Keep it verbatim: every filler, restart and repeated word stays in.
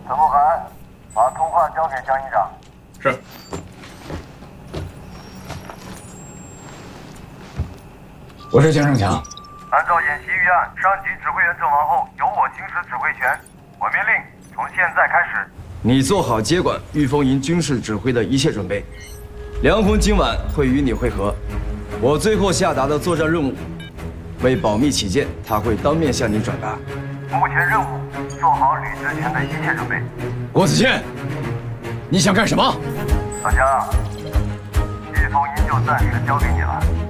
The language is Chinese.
陈慕寒，把通话交给江营长。 是。我是江胜强。 按照演习预案，上级指挥员阵亡后，由我行使指挥权。我命令，从现在开始， 你做好接管御风营军事指挥的一切准备。梁红今晚会与你会合。我最后下达的作战任务，为保密起见，他会当面向你转达。 目前任务做好履职前的一切准备。 郭子健，你想干什么？ 大家，御风营就暂时交给你了。